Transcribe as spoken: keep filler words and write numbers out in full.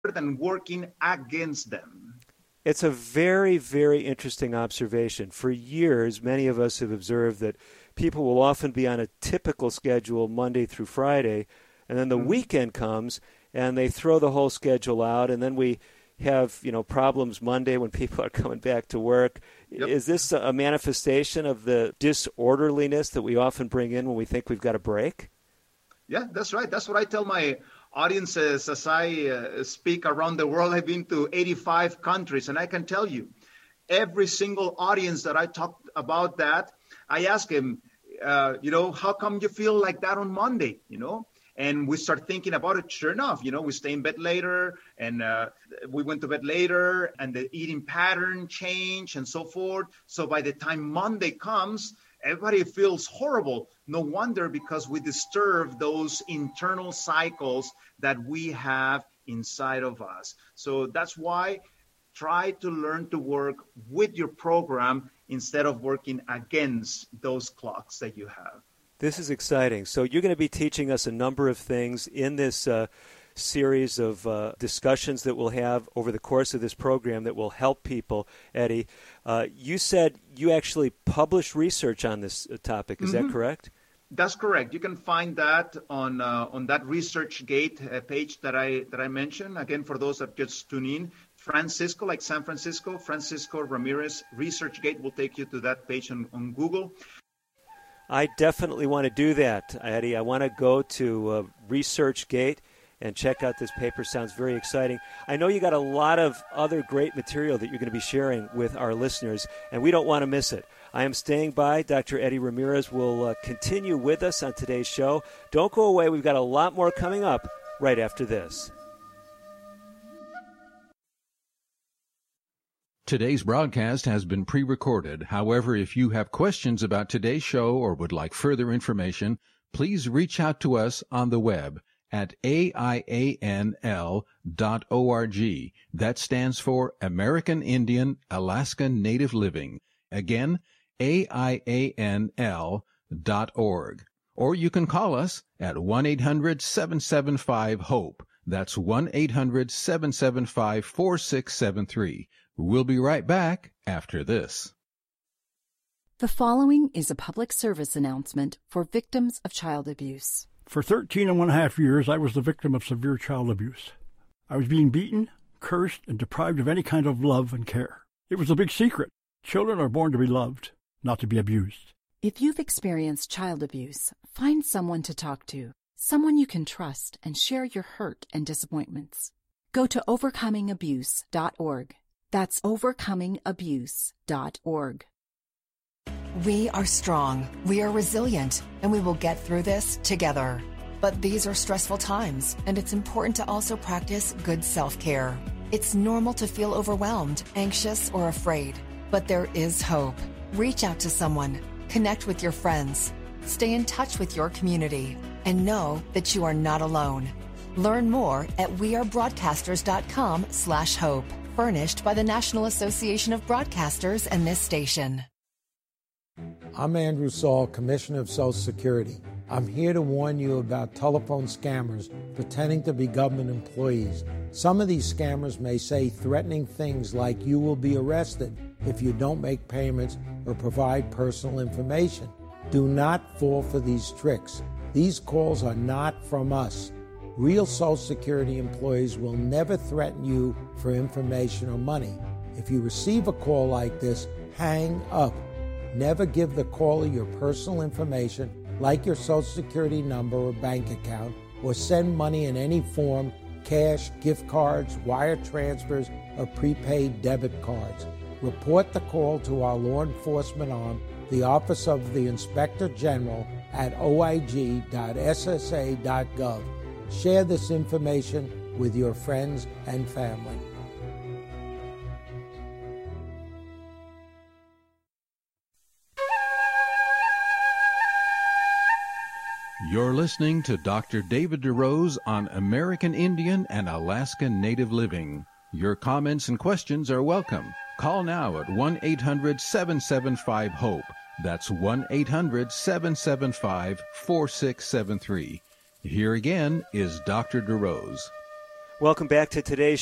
than working against them. It's a very, very interesting observation. For years, many of us have observed that people will often be on a typical schedule Monday through Friday, and then the mm-hmm. weekend comes and they throw the whole schedule out, and then we have, you know, problems Monday when people are coming back to work. Yep. Is this a manifestation of the disorderliness that we often bring in when we think we've got a break? Yeah, that's right. That's what I tell my audiences as I uh, speak around the world. I've been to eighty-five countries, and I can tell you, every single audience that I talk about that, I ask them, uh, you know, how come you feel like that on Monday, you know? And we start thinking about it. Sure enough, you know, we stay in bed later, and uh, we went to bed later, and the eating pattern changed and so forth. So by the time Monday comes, everybody feels horrible. No wonder, because we disturb those internal cycles that we have inside of us. So that's why try to learn to work with your program instead of working against those clocks that you have. This is exciting. So you're going to be teaching us a number of things in this uh, series of uh, discussions that we'll have over the course of this program that will help people, Eddie. Uh, you said you actually publish research on this topic. Is mm-hmm. that correct? That's correct. You can find that on uh, on that ResearchGate uh, page that I that I mentioned. Again, for those that just tune in, Francisco, like San Francisco, Francisco Ramirez ResearchGate will take you to that page on, on Google. I definitely want to do that, Eddie. I want to go to uh, ResearchGate and check out this paper. Sounds very exciting. I know you got a lot of other great material that you're going to be sharing with our listeners, and we don't want to miss it. I am staying by. Doctor Eddie Ramirez will uh, continue with us on today's show. Don't go away. We've got a lot more coming up right after this. Today's broadcast has been pre-recorded. However, if you have questions about today's show or would like further information, please reach out to us on the web at A I A N L dot org. That stands for American Indian Alaska Native Living. Again, A I A N L dot org. Or you can call us at one eight hundred seven seven five HOPE. That's one eight hundred seven seven five four six seven three. We'll be right back after this. The following is a public service announcement for victims of child abuse. For thirteen and one half years, I was the victim of severe child abuse. I was being beaten, cursed, and deprived of any kind of love and care. It was a big secret. Children are born to be loved, not to be abused. If you've experienced child abuse, find someone to talk to, someone you can trust and share your hurt and disappointments. Go to overcoming abuse dot org. That's overcoming abuse dot org. We are strong, we are resilient, and we will get through this together. But these are stressful times, and it's important to also practice good self-care. It's normal to feel overwhelmed, anxious, or afraid, but there is hope. Reach out to someone, connect with your friends, stay in touch with your community, and know that you are not alone. Learn more at wearebroadcasters.com slash hope. Furnished by the National Association of Broadcasters and this station. I'm Andrew Saul, Commissioner of Social Security. I'm here to warn you about telephone scammers pretending to be government employees. Some of these scammers may say threatening things like you will be arrested if you don't make payments or provide personal information. Do not fall for these tricks. These calls are not from us. Real Social Security employees will never threaten you for information or money. If you receive a call like this, hang up. Never give the caller your personal information, like your Social Security number or bank account, or send money in any form, cash, gift cards, wire transfers, or prepaid debit cards. Report the call to our law enforcement arm, the Office of the Inspector General, at O I G dot S S A dot gov. Share this information with your friends and family. You're listening to Doctor David DeRose on American Indian and Alaska Native Living. Your comments and questions are welcome. Call now at one eight hundred seven seven five HOPE. That's one eight hundred seven seven five four six seven three. Here again is Doctor DeRose. Welcome back to today's